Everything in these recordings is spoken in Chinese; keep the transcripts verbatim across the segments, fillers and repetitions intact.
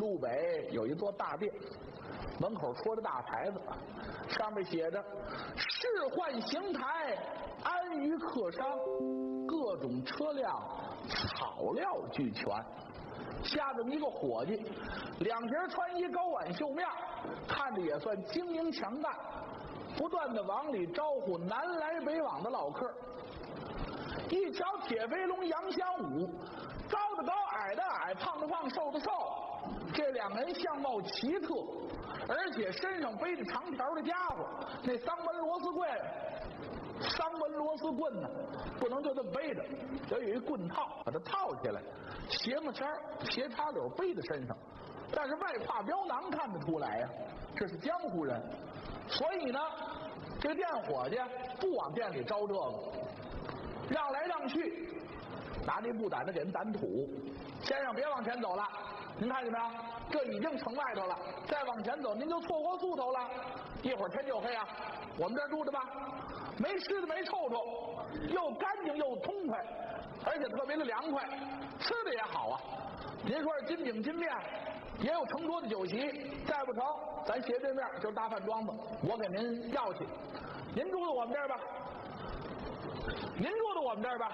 路北有一座大殿，门口戳着大牌子，上面写着仕宦邢台，安于客商，各种车辆草料俱全。下这么一个伙计，两截穿衣，高挽袖面，看着也算精明强干，不断的往里招呼南来北往的老客。一瞧铁飞龙杨香武，高的高，矮的矮，胖的胖，瘦的瘦，这两人相貌奇特，而且身上背着长条的家伙，那三门螺丝棍，三门螺丝棍呢，不能就这么背着，得有一棍套把它套起来，斜木签斜插柳背在身上，但是外挎标囊看得出来呀、啊，这是江湖人。所以呢，这个店伙计不往店里招这个，让来让去，拿那布掸子给人掸土。先生别往前走了，您看见没有？这已经城外头了，再往前走您就错过宿头了，一会儿天就黑啊。我们这儿住着吧，没虱子没臭臭，又干净又通快，而且特别的凉快，吃的也好啊。您说是金饼金面，也有成桌的酒席，再不成咱斜对面就是大饭庄子，我给您要去，您住在我们这儿吧，您住在我们这儿吧。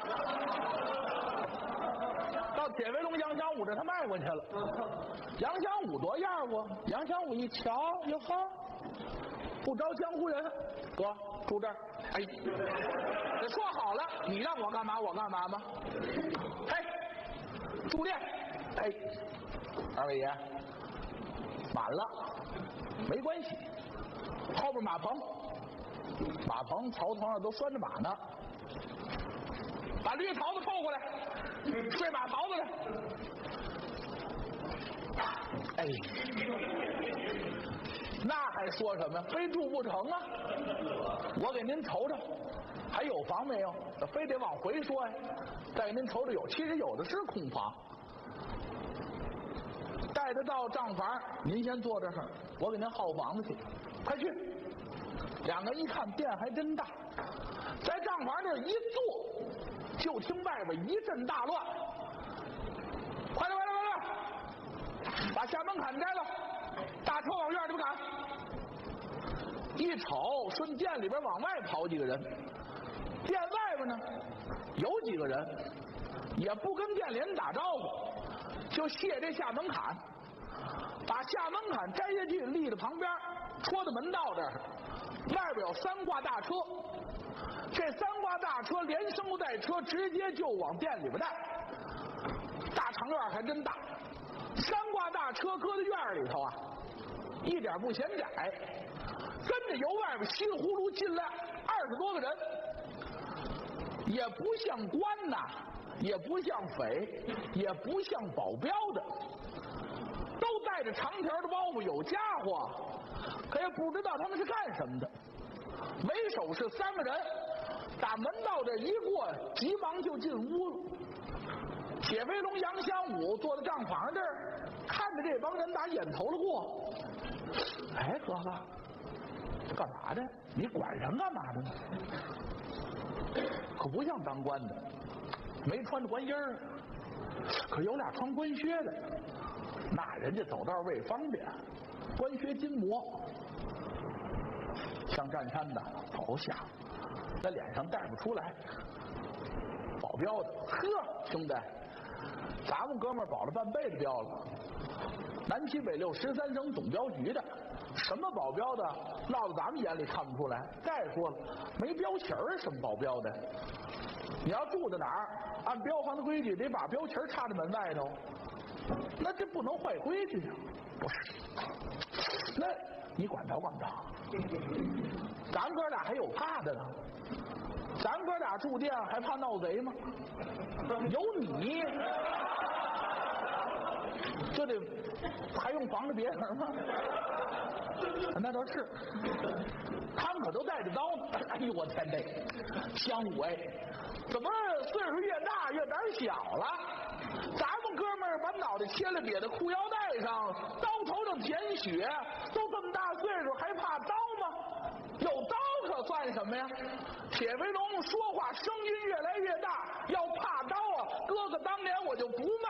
到铁飞龙杨香武这他迈过去了，杨香武多样过，杨香武一瞧，哟呵，不招江湖人，哥住这儿，哎，这说好了，你让我干嘛我干嘛吗？嘿，住店，哎，二位爷，满了，没关系，后边马棚，马棚槽头上都拴着马呢，把绿桃子凑过来，睡马桃子来。哎，那还说什么？非住不成啊！我给您瞅瞅，还有房没有？非得往回说呀。再给您瞅瞅有，其实有的是空房。带他到账房，您先坐这儿，我给您号房子去。快去！两个一看，店还真大，在账房这一坐，就听外边一阵大乱。快点快点快点，把下门槛摘了，大车往院里边赶。一瞅顺店里边往外跑几个人，店外边呢有几个人也不跟店里人打招呼，就卸这下门槛，把下门槛摘下去立在旁边，戳到门道这儿，外边有三挂大车，这三挂大车连升带车直接就往店里边带。大长院还真大，三挂大车搁在院里头啊，一点不嫌窄，跟着由外边稀里呼噜进来二十多个人，也不像官呐，也不像匪，也不像保镖的，都带着长条的包袱，有家伙，可也不知道他们是干什么的。为首是三个人，打门道这一过，急忙就进屋了。铁飞龙杨香武坐在账房这儿，看着这帮人打眼头了过。哎，哥哥，干嘛的？你管上干嘛的呢？可不像当官的，没穿着官衣儿，可有俩穿官靴的，那人家走道为方便，官靴金磨，像占山的，好像，那脸上带不出来。保镖的，呵，兄弟，咱们哥们儿保了半辈子镖了，南七北六十三省总镖局的，什么保镖的，落到咱们眼里看不出来。再说了，没标旗儿，什么保镖的？你要住在哪儿，按镖房的规矩，得把标旗插在门外头，那这不能坏规矩啊！不是，那你管着管不着？咱哥俩还有怕的呢。咱哥俩住店还怕闹贼吗？有你就得还用防着别人吗？那倒是，他们可都带着刀呢。哎呦我天嘞，香武哎，怎么岁数越大越胆小了？咱们哥们儿把脑袋切了瘪在裤腰带上，刀头上舔血，都这么大岁数还怕刀吗？有刀可算什么呀？铁飞龙说话声音越来越大，要怕刀啊，哥哥当年我就不